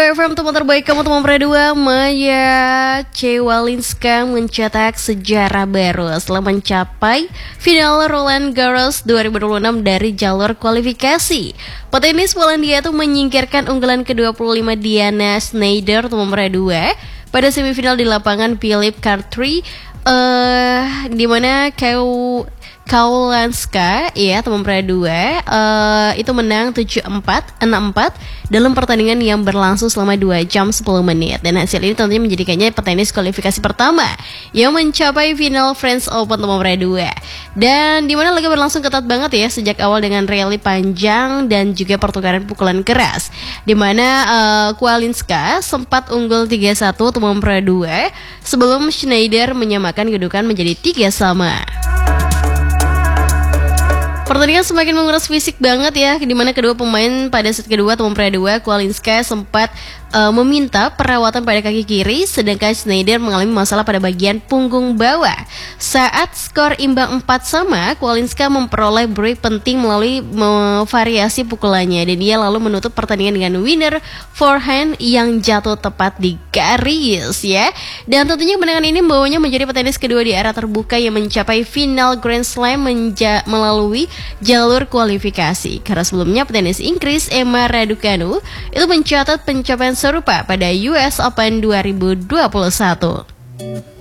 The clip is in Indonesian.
FM, teman terbaik kamu, teman berdua. Maya Cewalińska mencetak sejarah baru setelah mencapai final Roland Garros 2026 dari jalur kualifikasi. Petenis Polandia itu menyingkirkan unggulan ke-25 Diana Schneider, teman berdua, pada semifinal di lapangan Philip Cartry, di mana Cewalińska, ya teman berdua, itu menang 7-4, 6-4 dalam pertandingan yang berlangsung selama 2 jam 10 menit. Dan hasil ini tentunya menjadikannya petenis kualifikasi pertama yang mencapai final French Open, teman berdua. Dan dimana laga berlangsung ketat banget ya sejak awal dengan rally panjang dan juga pertukaran pukulan keras. Dimana Cewalińska sempat unggul 3-1, teman berdua, sebelum Schneider menyamakan kedudukan menjadi 3-3. Pertandingan semakin menguras fisik banget ya, di mana kedua pemain pada set kedua, teman berdua, Cewalińska sempat meminta perawatan pada kaki kiri, sedangkan Schneider mengalami masalah pada bagian punggung bawah. Saat skor imbang 4-sama, Cewalińska memperoleh break penting melalui variasi pukulannya, dan dia lalu menutup pertandingan dengan winner forehand yang jatuh tepat di garis ya. Dan tentunya kemenangan ini membawanya menjadi petenis kedua di era terbuka yang mencapai final Grand Slam melalui jalur kualifikasi. Karena sebelumnya petenis Inggris Emma Raducanu itu mencatat pencapaian serupa pada US Open 2021.